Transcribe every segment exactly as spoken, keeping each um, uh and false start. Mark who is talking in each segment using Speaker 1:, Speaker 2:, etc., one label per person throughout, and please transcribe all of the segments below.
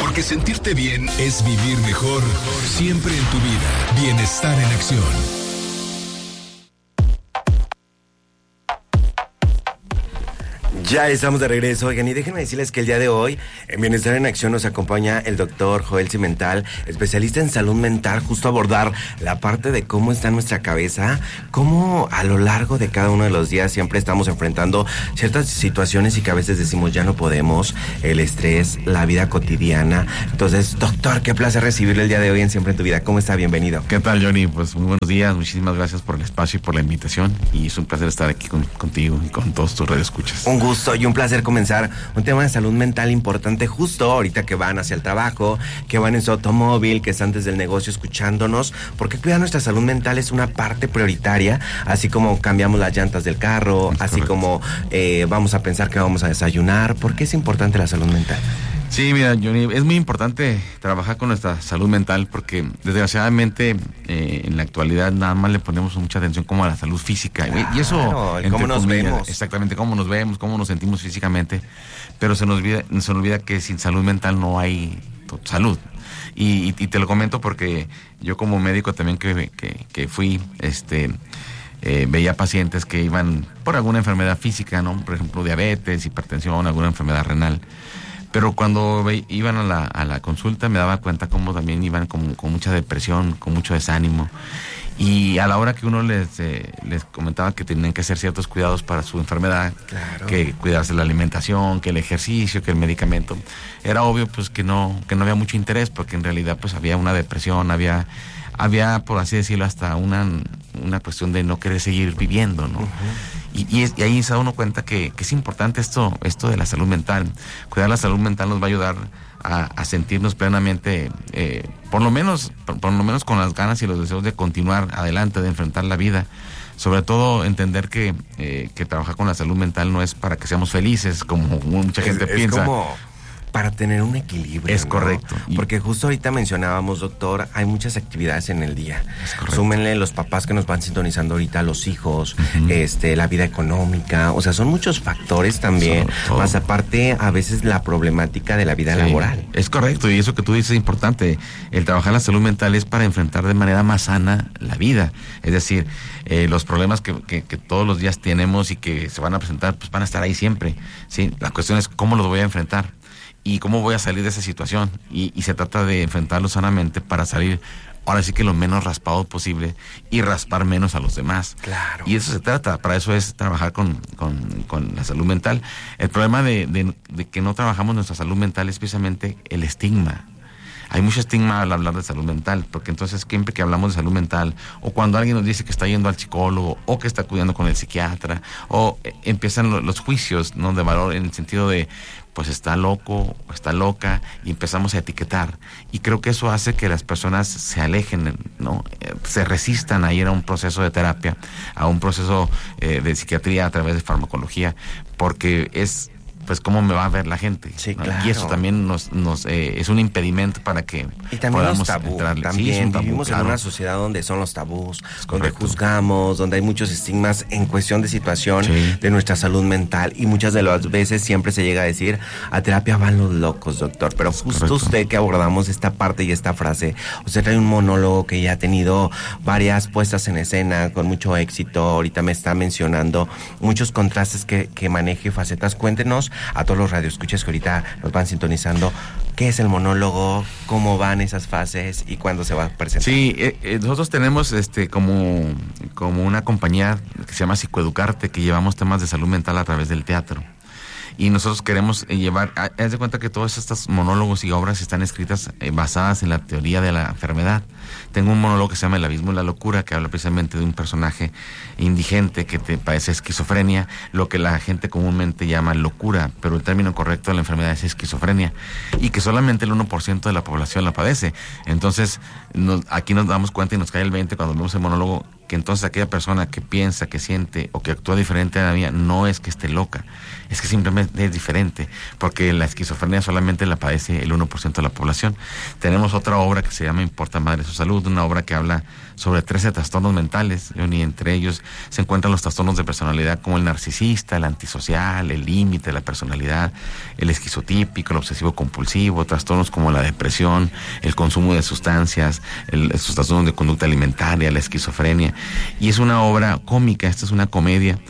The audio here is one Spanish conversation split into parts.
Speaker 1: Porque sentirte bien es vivir mejor. Siempre en tu vida. Bienestar en acción.
Speaker 2: Ya estamos de regreso, oigan, y déjenme decirles que el día de hoy, en Bienestar en Acción, nos acompaña el doctor Joel Cimental, especialista en salud mental, justo a abordar la parte de cómo está nuestra cabeza, cómo a lo largo de cada uno de los días siempre estamos enfrentando ciertas situaciones y que a veces decimos ya no podemos, el estrés, la vida cotidiana. Entonces, doctor, qué placer recibirle el día de hoy en Siempre en tu Vida. ¿Cómo está? Bienvenido.
Speaker 3: ¿Qué tal, Johnny? Pues muy buenos días, muchísimas gracias por el espacio y por la invitación, y es un placer estar aquí con, contigo y con todos tus radioescuchas.
Speaker 2: Un gusto y un placer comenzar un tema de salud mental importante justo ahorita que van hacia el trabajo, que van en su automóvil, que están desde el negocio escuchándonos, porque cuidar nuestra salud mental es una parte prioritaria, así como cambiamos las llantas del carro, es así correcto. Como eh, vamos a pensar que vamos a desayunar. ¿Por qué es importante la salud mental?
Speaker 3: Sí, mira, Johnny, es muy importante trabajar con nuestra salud mental porque desgraciadamente eh, en la actualidad nada más le ponemos mucha atención como a la salud física. Claro, y eso,
Speaker 2: cómo nos comillas, vemos.
Speaker 3: Exactamente, cómo nos vemos, cómo nos sentimos físicamente, pero se nos olvida, se nos olvida que sin salud mental no hay salud. Y, y, y te lo comento porque yo como médico también que, que, que fui, este... Eh, veía pacientes que iban por alguna enfermedad física, ¿no? Por ejemplo, diabetes, hipertensión, alguna enfermedad renal. Pero cuando ve, iban a la, a la consulta me daba cuenta cómo también iban con, con mucha depresión, con mucho desánimo. Y a la hora que uno les, eh, les comentaba que tenían que hacer ciertos cuidados para su enfermedad, claro, que cuidarse la alimentación, que el ejercicio, que el medicamento, era obvio pues que no, que no había mucho interés, porque en realidad pues había una depresión, había... había, por así decirlo, hasta una, una cuestión de no querer seguir viviendo, ¿no? Uh-huh. Y, y, es, y ahí se da uno cuenta que, que es importante esto, esto de la salud mental. Cuidar la salud mental nos va a ayudar a, a sentirnos plenamente, eh, por lo menos, por, por lo menos con las ganas y los deseos de continuar adelante, de enfrentar la vida. Sobre todo entender que, eh, que trabajar con la salud mental no es para que seamos felices, como mucha gente
Speaker 2: es, es
Speaker 3: piensa.
Speaker 2: Como... para tener un equilibrio.
Speaker 3: Es
Speaker 2: ¿no?
Speaker 3: Correcto.
Speaker 2: Porque justo ahorita mencionábamos, doctor, hay muchas actividades en el día. Súmenle los papás que nos van sintonizando ahorita, los hijos, uh-huh. este, la vida económica, o sea, son muchos factores también, so, más aparte a veces la problemática de la vida sí, laboral.
Speaker 3: Es correcto, y eso que tú dices es importante. El trabajar la salud mental es para enfrentar de manera más sana la vida. Es decir, eh, los problemas que, que, que todos los días tenemos y que se van a presentar, pues van a estar ahí siempre. ¿Sí? La cuestión es cómo los voy a enfrentar y cómo voy a salir de esa situación, y, y se trata de enfrentarlo sanamente para salir ahora sí que lo menos raspado posible y raspar menos a los demás.
Speaker 2: Claro.
Speaker 3: Y eso se trata, para eso es trabajar con, con, con la salud mental. El problema de, de, de que no trabajamos nuestra salud mental es precisamente el estigma. Hay mucho estigma al hablar de salud mental, porque entonces siempre que hablamos de salud mental, o cuando alguien nos dice que está yendo al psicólogo, o que está cuidando con el psiquiatra, o eh, empiezan lo, los juicios, ¿no?, de valor, en el sentido de, pues está loco, o está loca, y empezamos a etiquetar. Y creo que eso hace que las personas se alejen, ¿no?, eh, se resistan a ir a un proceso de terapia, a un proceso eh, de psiquiatría a través de farmacología, porque es... pues cómo me va a ver la gente.
Speaker 2: Sí,
Speaker 3: ¿no?
Speaker 2: claro.
Speaker 3: Y eso también nos, nos eh, es un impedimento para que
Speaker 2: y también
Speaker 3: podamos
Speaker 2: los tabú,
Speaker 3: entrarle.
Speaker 2: También
Speaker 3: sí, es un tabú,
Speaker 2: vivimos
Speaker 3: claro.
Speaker 2: en una sociedad donde son los tabús,
Speaker 3: es
Speaker 2: donde
Speaker 3: correcto.
Speaker 2: juzgamos, donde hay muchos estigmas en cuestión de situación
Speaker 3: sí.
Speaker 2: de nuestra salud mental, y muchas de las veces siempre se llega a decir, a terapia van los locos, doctor. Pero
Speaker 3: es
Speaker 2: justo
Speaker 3: correcto.
Speaker 2: usted que abordamos esta parte y esta frase, usted trae un monólogo que ya ha tenido varias puestas en escena con mucho éxito. Ahorita me está mencionando muchos contrastes que, que maneje, facetas. Cuéntenos a todos los radios escuchas que ahorita nos van sintonizando, ¿qué es el monólogo? ¿Cómo van esas fases? ¿Y cuándo se va a presentar?
Speaker 3: Sí, eh, eh, nosotros tenemos este como, como una compañía que se llama Psicoeducarte, que llevamos temas de salud mental a través del teatro. Y nosotros queremos eh, llevar, haz de cuenta que todos estos monólogos y obras están escritas eh, basadas en la teoría de la enfermedad. Tengo un monólogo que se llama El abismo y la locura, que habla precisamente de un personaje indigente que te padece esquizofrenia, lo que la gente comúnmente llama locura, pero el término correcto de la enfermedad es esquizofrenia, y que solamente el uno por ciento de la población la padece. Entonces, nos, aquí nos damos cuenta y nos cae el veinte cuando vemos el monólogo, que entonces aquella persona que piensa, que siente o que actúa diferente a la mía no es que esté loca, es que simplemente es diferente, porque la esquizofrenia solamente la padece el uno por ciento de la población. Tenemos otra obra que se llama Importa Madre su Salud, una obra que habla sobre trece trastornos mentales, y entre ellos se encuentran los trastornos de personalidad como el narcisista, el antisocial, el límite, la personalidad, el esquizotípico, el obsesivo compulsivo, trastornos como la depresión, el consumo de sustancias, el, estos trastornos de conducta alimentaria, la esquizofrenia. Y es una obra cómica, esta es una comedia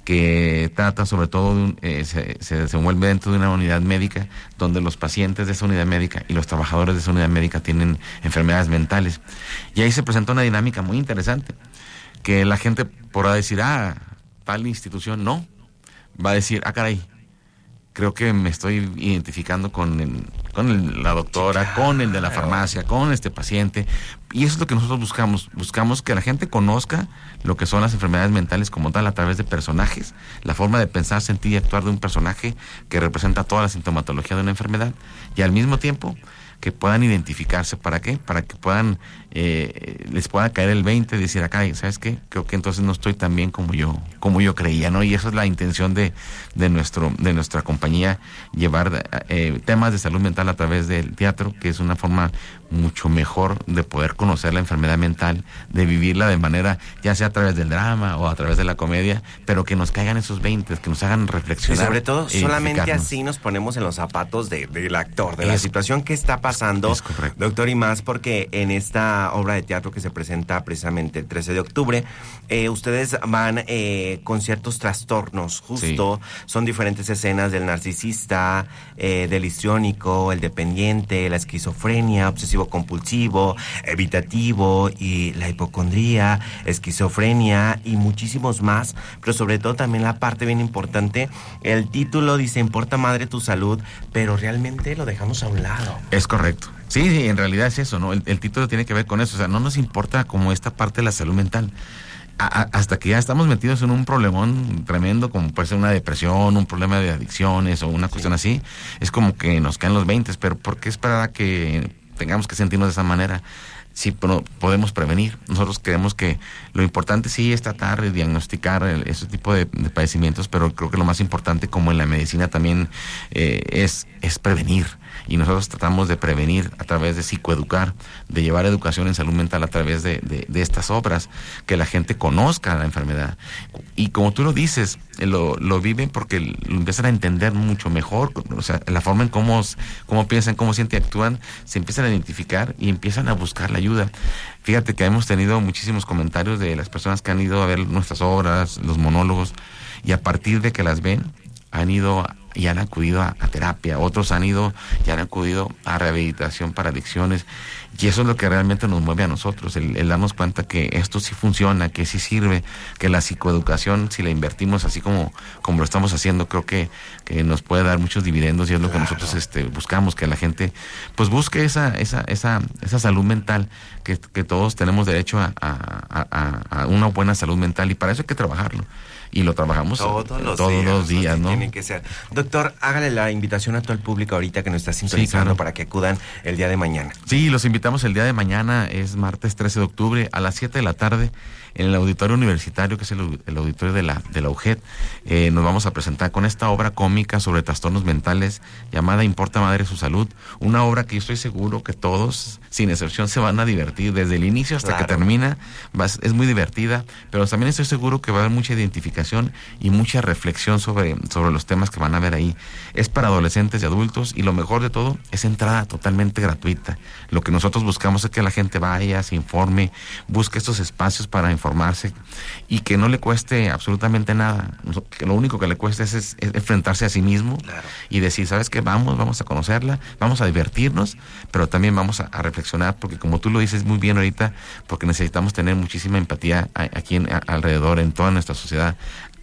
Speaker 3: que trata sobre todo de un, eh, se, se desenvuelve dentro de una unidad médica donde los pacientes de esa unidad médica y los trabajadores de esa unidad médica tienen enfermedades mentales. Y ahí se presenta una dinámica muy interesante, que la gente podrá decir, ah, tal institución, no, va a decir, ah, caray, creo que me estoy identificando con, el, con el, la doctora, sí, claro, con el de la farmacia, con este paciente. Y eso es lo que nosotros buscamos. Buscamos que la gente conozca lo que son las enfermedades mentales como tal a través de personajes, la forma de pensar, sentir y actuar de un personaje que representa toda la sintomatología de una enfermedad, y al mismo tiempo que puedan identificarse. ¿Para qué? Para que puedan, eh, les pueda caer el veinte y decir, acá, ¿sabes qué? Creo que entonces no estoy tan bien como yo, como yo creía, ¿no? Y esa es la intención de, de nuestro, de nuestra compañía, llevar eh, temas de salud mental a través del teatro, que es una forma mucho mejor de poder conocer la enfermedad mental, de vivirla de manera, ya sea a través del drama o a través de la comedia, pero que nos caigan esos veinte, que nos hagan reflexionar.
Speaker 2: Y sobre todo, solamente así nos ponemos en los zapatos de, del actor, de es, la situación que está pasando, doctor, y más porque en esta obra de teatro que se presenta precisamente el trece de octubre, eh, ustedes van eh, con ciertos trastornos, justo, sí. Son diferentes escenas del narcisista, eh, del histriónico, el dependiente, la esquizofrenia, obsesivo compulsivo, evitativo y la hipocondría, esquizofrenia y muchísimos más, pero sobre todo también la parte bien importante, el título dice Importa Madre tu Salud, pero realmente lo dejamos a un lado.
Speaker 3: Es correcto. Sí, sí, en realidad es eso, ¿no? El, el título tiene que ver con eso, o sea, no nos importa como esta parte de la salud mental. A, a, hasta que ya estamos metidos en un problemón tremendo, como puede ser una depresión, un problema de adicciones o una cuestión sí. así, es como que nos caen los veintes, pero ¿por qué esperar a que tengamos que sentirnos de esa manera? Sí, pero podemos prevenir. Nosotros creemos que lo importante sí es tratar de diagnosticar el, ese tipo de, de padecimientos, pero creo que lo más importante, como en la medicina también, eh, es, es prevenir. Y nosotros tratamos de prevenir a través de psicoeducar, de llevar educación en salud mental a través de, de, de estas obras, que la gente conozca la enfermedad. Y como tú lo dices, lo, lo viven porque lo empiezan a entender mucho mejor, o sea, la forma en cómo, cómo piensan, cómo sienten y actúan, se empiezan a identificar y empiezan a buscar la ayuda. Fíjate que hemos tenido muchísimos comentarios de las personas que han ido a ver nuestras obras, los monólogos, y a partir de que las ven, han ido y han acudido a, a terapia, otros han ido y han acudido a rehabilitación para adicciones, y eso es lo que realmente nos mueve a nosotros, el, el darnos cuenta que esto sí funciona, que sí sirve, que la psicoeducación, si la invertimos así como, como lo estamos haciendo, creo que, que nos puede dar muchos dividendos, y es lo que nosotros este, buscamos, que la gente pues busque esa, esa, esa, esa salud mental, que, que todos tenemos derecho a, a, a, a una buena salud mental, y para eso hay que trabajarlo. Y lo trabajamos
Speaker 2: todos los
Speaker 3: todos
Speaker 2: días,
Speaker 3: los días, ¿no?
Speaker 2: Tienen que ser. Doctor, hágale la invitación a todo el público ahorita que nos está sintonizando, sí, claro, para que acudan el día de mañana.
Speaker 3: Sí, los invitamos el día de mañana, es martes trece de octubre, a las siete de la tarde, en el auditorio universitario, que es el, el auditorio de la, de la U G E D. Eh, nos vamos a presentar con esta obra cómica sobre trastornos mentales, llamada Importa Madre su Salud, una obra que yo estoy seguro que todos, sin excepción, se van a divertir, desde el inicio hasta claro. que termina, va, es muy divertida, pero también estoy seguro que va a haber mucha identificación y mucha reflexión sobre, sobre los temas que van a ver ahí. Es para adolescentes y adultos, y lo mejor de todo, es entrada totalmente gratuita. Lo que nosotros buscamos es que la gente vaya, se informe, busque estos espacios para informarse, y que no le cueste absolutamente nada. Que lo único que le cuesta es, es, es enfrentarse a sí mismo, claro, y decir, ¿sabes qué? Vamos, vamos a conocerla, vamos a divertirnos, pero también vamos a, a reflexionar, porque como tú lo dices muy bien ahorita, porque necesitamos tener muchísima empatía a, aquí en, a, alrededor, en toda nuestra sociedad,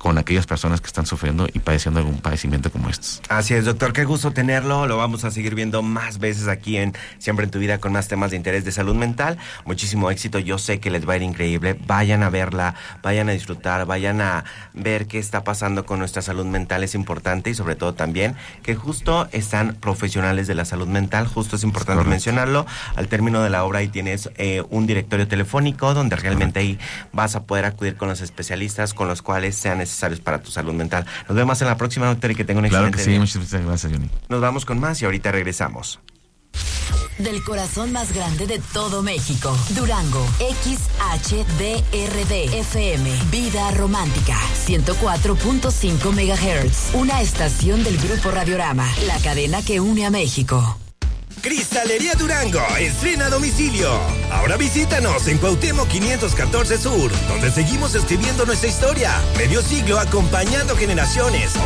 Speaker 3: con aquellas personas que están sufriendo y padeciendo algún padecimiento como estos.
Speaker 2: Así es, doctor, qué gusto tenerlo. Lo vamos a seguir viendo más veces aquí en Siempre en tu Vida con más temas de interés de salud mental. Muchísimo éxito, yo sé que les va a ir increíble. Vayan a verla, vayan a disfrutar, vayan a ver qué está pasando con nuestra salud mental. Es importante y sobre todo también que justo están profesionales de la salud mental. Justo es importante Correcto. mencionarlo. Al término de la obra ahí tienes eh, un directorio telefónico donde realmente Correcto. ahí vas a poder acudir con los especialistas con los cuales sean necesarios para tu salud mental. Nos vemos en la próxima, doctor, y que tenga un
Speaker 3: claro
Speaker 2: excelente
Speaker 3: que sí,
Speaker 2: día.
Speaker 3: muchas gracias, Johnny.
Speaker 2: Nos vamos con más y ahorita regresamos.
Speaker 4: Del corazón más grande de todo México, Durango, X H D R D F M, Vida Romántica, ciento cuatro punto cinco megahertz, una estación del Grupo Radiorama, la cadena que une a México.
Speaker 5: Cristalería Durango estrena domicilio. Ahora visítanos en Cuauhtémoc quinientos catorce Sur, donde seguimos escribiendo nuestra historia. Medio siglo acompañando generaciones,